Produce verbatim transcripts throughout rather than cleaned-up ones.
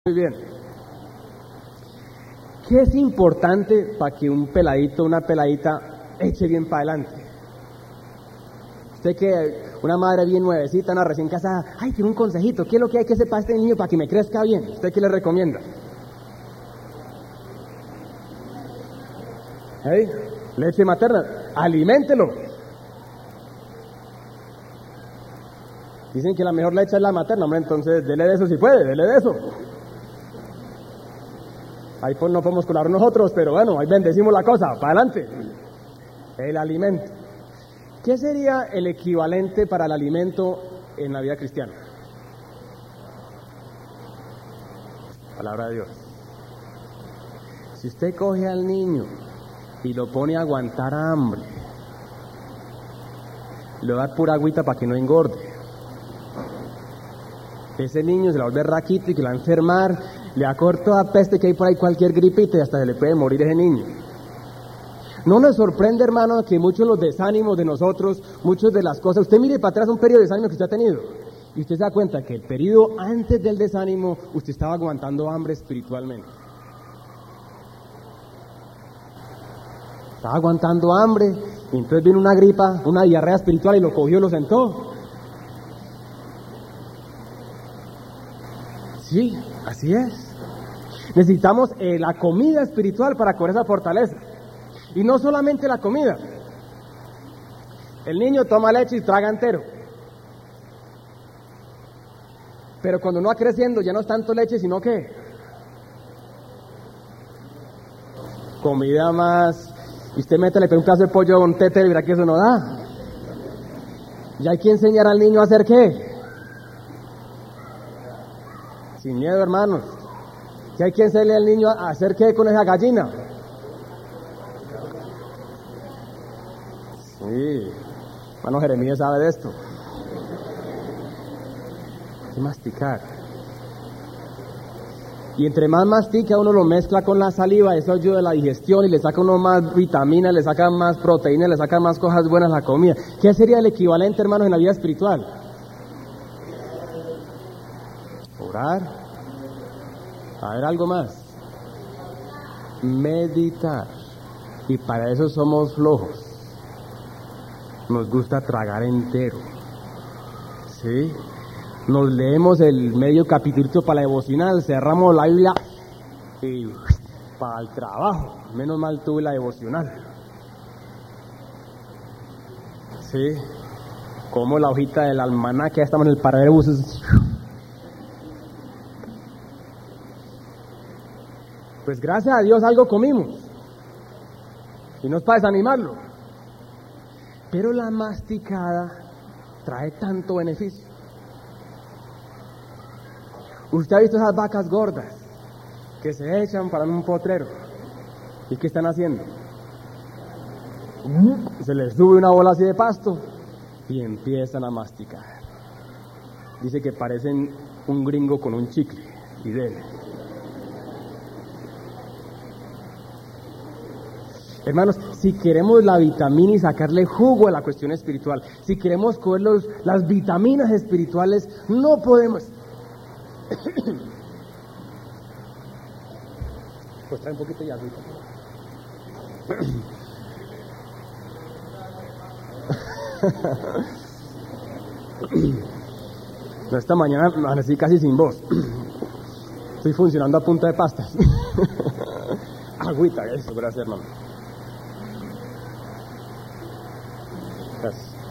Muy bien. ¿Qué es importante para que un peladito, una peladita eche bien para adelante? Usted que una madre bien nuevecita, una recién casada, ay, tiene un consejito, ¿qué es lo que hay que hacer para este niño para que me crezca bien? ¿Usted qué le recomienda? ¿Hey? Leche materna, aliméntelo. Dicen que la mejor leche es la materna, hombre, entonces dele de eso si puede, dele de eso. Ahí pues no podemos colar nosotros, pero bueno, ahí bendecimos la cosa, para adelante. El alimento. ¿Qué sería el equivalente para el alimento en la vida cristiana? Palabra de Dios. Si usted coge al niño y lo pone a aguantar hambre, le va a dar pura agüita para que no engorde. Ese niño se la va a volver raquito y que la va a enfermar, le va a coger toda peste que hay por ahí, cualquier gripita, y hasta se le puede morir ese niño. No nos sorprende, hermano, que muchos de los desánimos de nosotros, muchas de las cosas, usted mire para atrás un periodo de desánimo que usted ha tenido, y usted se da cuenta que el periodo antes del desánimo, usted estaba aguantando hambre espiritualmente. Estaba aguantando hambre, y entonces vino una gripa, una diarrea espiritual, y lo cogió y lo sentó. Sí, así es. Necesitamos eh, la comida espiritual para cobrar esa fortaleza. Y no solamente la comida. El niño toma leche y traga entero. Pero cuando uno va creciendo ya no es tanto leche, sino que comida más. Y usted métele un pedazo de pollo a un téter y verá que eso no da. Y hay que enseñar al niño a hacer ¿qué? Sin miedo, hermanos. ¿Qué hay que enseñarle al niño a hacer qué con esa gallina? Sí, hermano Jeremías sabe de esto. Hay que masticar. Y entre más mastica uno lo mezcla con la saliva, eso ayuda a la digestión y le saca uno más vitaminas, le saca más proteínas, le saca más cosas buenas a la comida. ¿Qué sería el equivalente, hermanos, en la vida espiritual? Orar. A ver, algo más. Meditar. Y para eso somos flojos. Nos gusta tragar entero. ¿Sí? Nos leemos el medio capítulo para la devocional, cerramos la Biblia y para el trabajo. Menos mal tuve la devocional. ¿Sí? Como la hojita del almanaque, ya estamos en el paradero de buses. Pues gracias a Dios algo comimos, y no es para desanimarlo, pero la masticada trae tanto beneficio. Usted ha visto esas vacas gordas que se echan para un potrero, ¿y qué están haciendo? Se les sube una bola así de pasto y empiezan a masticar. Dice que parecen un gringo con un chicle, y dele. Hermanos, si queremos la vitamina y sacarle jugo a la cuestión espiritual, si queremos coger los, las vitaminas espirituales, no podemos. Pues trae un poquito ya, ahorita. No, esta mañana amanecí casi sin voz. Estoy funcionando a punta de pastas. Agüita, eso, gracias, hermano. Gracias.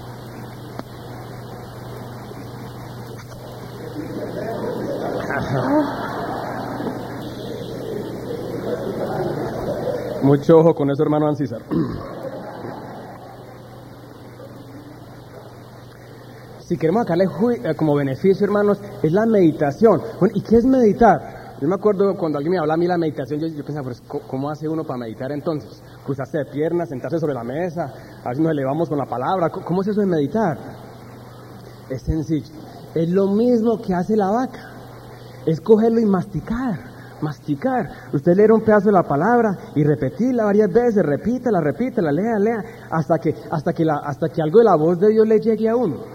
Mucho ojo con eso, hermano Ancísar. Si queremos sacarle como beneficio, hermanos, es la meditación. Bueno, ¿y qué es meditar? Yo me acuerdo cuando alguien me hablaba a mí de la meditación, yo, yo pensaba, pues, ¿cómo hace uno para meditar entonces? Cruzarse de piernas, sentarse sobre la mesa, a ver si nos elevamos con la palabra. ¿Cómo es eso de meditar? Es sencillo. Es lo mismo que hace la vaca. Es cogerlo y masticar, masticar. Usted leer un pedazo de la palabra y repetirla varias veces, repítela, repítela, lea, lea, hasta que, hasta que, la, hasta que algo de la voz de Dios le llegue a uno.